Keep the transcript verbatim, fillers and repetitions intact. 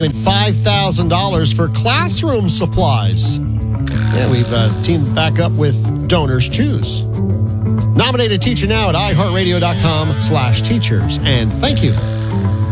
and five thousand dollars for classroom supplies. Yeah, we've uh, teamed back up with Donors Choose. Nominate a teacher now at iHeartRadio.com slash teachers. And thank you